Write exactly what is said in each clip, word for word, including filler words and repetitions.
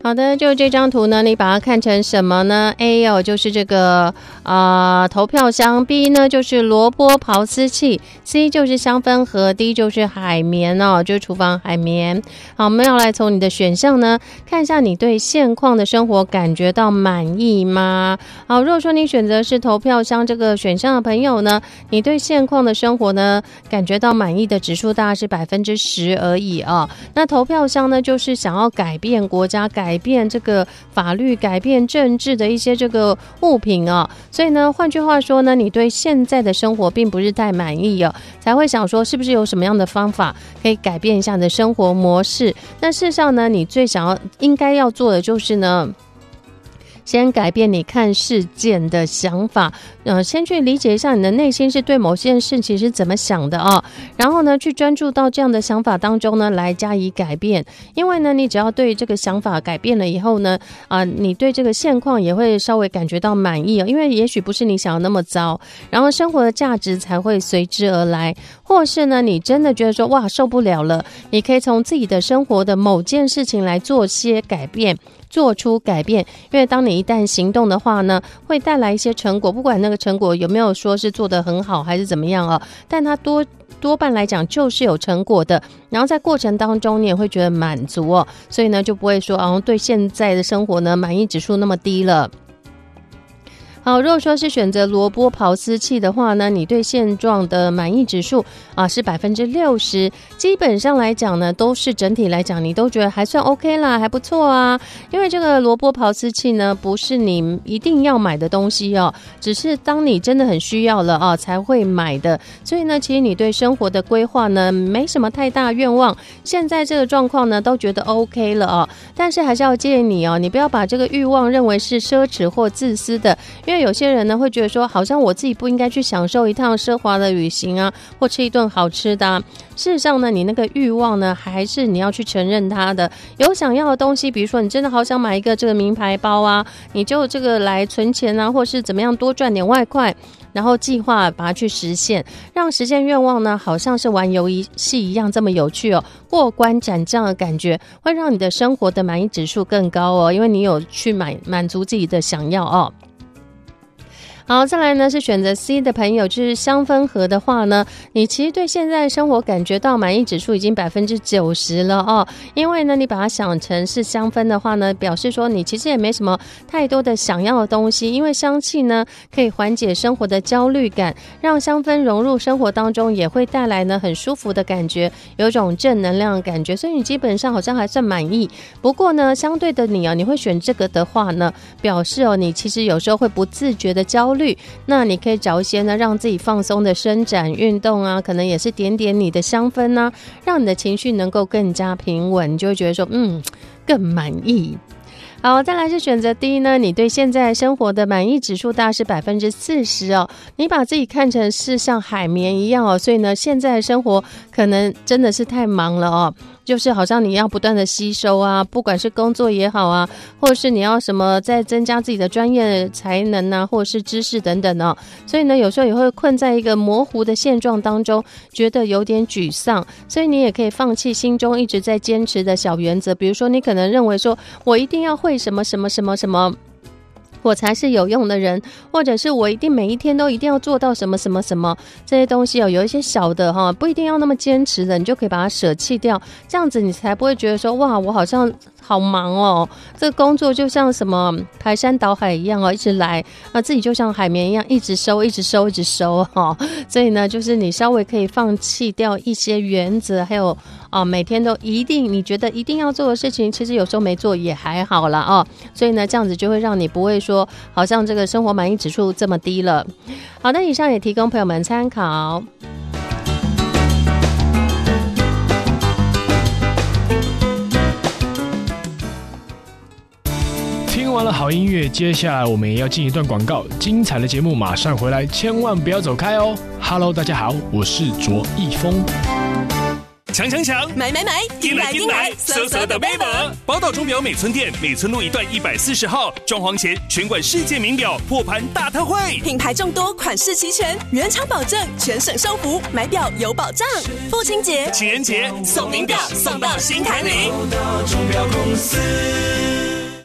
好的，就这张图呢，你把它看成什么呢？ A 哦，就是这个呃投票箱 ；B 呢就是萝卜刨丝器 ；C 就是香氛盒 ；D 就是海绵哦，就是厨房海绵。好，我们要来从你的选项呢，看一下你对现况的生活感觉到满意吗？好，如果说你选择是投票箱这个选项的朋友呢，你对现况的生活呢感觉到满意的指数大概是百分之十而已啊。那投票箱呢，就是想要改变国家改。改变这个法律、改变政治的一些这个物品啊，所以呢，换句话说呢，你对现在的生活并不是太满意啊，才会想说是不是有什么样的方法可以改变一下你的生活模式？那事实上呢，你最想要、应该要做的就是呢。先改变你看事件的想法，呃，先去理解一下你的内心是对某件事情是怎么想的啊，然后呢，去专注到这样的想法当中呢，来加以改变。因为呢，你只要对这个想法改变了以后呢，啊、呃，你对这个现况也会稍微感觉到满意啊，因为也许不是你想的那么糟，然后生活的价值才会随之而来。或是呢，你真的觉得说哇受不了了，你可以从自己的生活的某件事情来做些改变。做出改变，因为当你一旦行动的话呢，会带来一些成果，不管那个成果有没有说是做得很好还是怎么样啊，但它多多半来讲就是有成果的，然后在过程当中你也会觉得满足哦，所以呢就不会说啊对现在的生活呢满意指数那么低了。好，如果说是选择萝卜刨丝器的话呢，你对现状的满意指数啊是百分之六十，基本上来讲呢，都是整体来讲你都觉得还算 OK 啦，还不错啊。因为这个萝卜刨丝器呢，不是你一定要买的东西哦，只是当你真的很需要了啊才会买的。所以呢，其实你对生活的规划呢，没什么太大愿望。现在这个状况呢，都觉得 OK 了啊，但是还是要建议你哦，你不要把这个欲望认为是奢侈或自私的。因为有些人呢会觉得说，好像我自己不应该去享受一趟奢华的旅行啊，或吃一顿好吃的啊。事实上呢，你那个欲望呢，还是你要去承认它的。有想要的东西，比如说你真的好想买一个这个名牌包啊，你就这个来存钱啊，或是怎么样多赚点外快。然后计划把它去实现，让实现愿望呢，好像是玩游戏一样这么有趣哦。过关斩将的感觉，会让你的生活的满意指数更高哦，因为你有去满满足自己的想要哦。好，再来呢是选择 C 的朋友，就是香氛盒的话呢，你其实对现在生活感觉到满意指数已经百分之九十了哦。因为呢，你把它想成是香氛的话呢，表示说你其实也没什么太多的想要的东西，因为香气呢可以缓解生活的焦虑感，让香氛融入生活当中，也会带来呢很舒服的感觉，有一种正能量的感觉，所以你基本上好像还算满意。不过呢，相对的你哦，你会选这个的话呢，表示哦，你其实有时候会不自觉的焦虑。那你可以找一些呢让自己放松的伸展运动啊，可能也是点点你的香氛啊，让你的情绪能够更加平稳，你就会觉得说嗯更满意。好，再来是选择 D 呢，你对现在生活的满意指数大概是百分之四十哦。你把自己看成是像海绵一样哦，所以呢，现在的生活可能真的是太忙了哦。就是好像你要不断的吸收啊，不管是工作也好啊，或者是你要什么再增加自己的专业才能啊，或者是知识等等哦。所以呢，有时候也会困在一个模糊的现状当中，觉得有点沮丧。所以你也可以放弃心中一直在坚持的小原则，比如说你可能认为说我一定要会什么什么什么什么。我才是有用的人，或者是我一定每一天都一定要做到什么什么什么这些东西哦，有一些小的哈，不一定要那么坚持的，你就可以把它舍弃掉，这样子你才不会觉得说哇，我好像好忙哦，这个工作就像什么排山倒海一样哦，一直来啊，自己就像海绵一样，一直收，一直收，一直收哈。所以呢，就是你稍微可以放弃掉一些原则，还有啊，每天都一定你觉得一定要做的事情，其实有时候没做也还好啦哦。所以呢，这样子就会让你不会说好像这个生活满意指数这么低了。好的，以上也提供朋友们参考。 听完了好音乐，接下来我们也要进一段广告，精彩的节目马上回来，千万不要走开哦。Hello， 大家好，我是卓一峰。 抢抢抢！ 买买买！ 进来进来！色色的 Vivo， 宝岛钟表美村店美村路一段一百四十号，装潢前全馆世界名表破盘大特惠， 品牌众多，款式齐全，原厂保证，全省收服，买表有保障。父亲节、 情人节送名表，送到心坎里。宝岛钟表公司。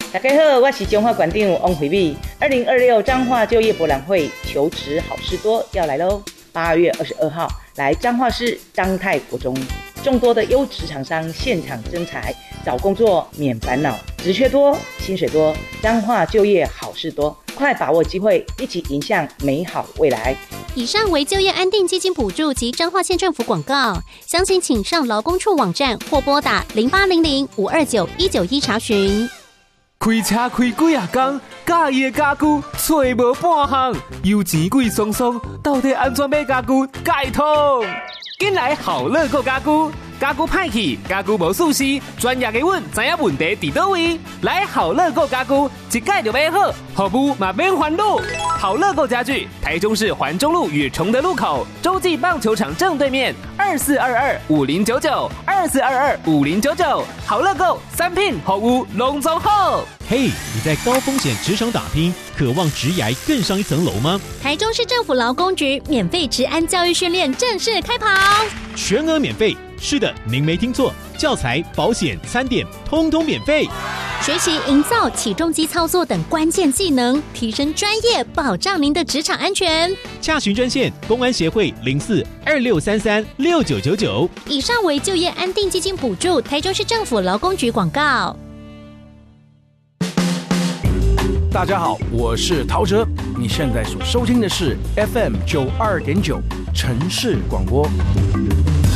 大家好，我是彰化馆长王惠美。二零二六彰化就业博览会求职好事多要来喽！八月二十二号来彰化市彰泰国中，众多的优质厂商现场征才，找工作免烦恼，职缺多，薪水多，彰化就业好事多，快把握机会，一起迎向美好未来。 以上为就业安定基金补助及彰化县政府广告，详情请上劳工处网站或拨打零八零零五二九一九一查询。 开车开几啊天，家己的家具找无半项，油钱贵松松，到底安怎买家具解通？紧来好乐购家具，家具歹去，家具无舒适，专业的阮知影问题伫倒位。来好乐购家具，一解就买好，服务嘛免烦恼。好乐购家具，台中市环中路与崇德路口，洲际棒球场正对面，二四二二五零九九，二四二二五零九九。好乐购，产品服务拢总好。 嘿、hey, 你在高风险职场打拼，渴望职涯更上一层楼吗？ 台中市政府劳工局免费职安教育训练正式开跑， 全额免费。是的，您没听错，教材、保险、餐点通通免费。 学习营造起重机操作等关键技能，提升专业，保障您的职场安全。 洽询专线：公安协会零四二六三三六九九九。 以上为就业安定基金补助，台中市政府劳工局广告。 大家好，我是陶喆，你现在所收听的是 F M 九二点九城市广播。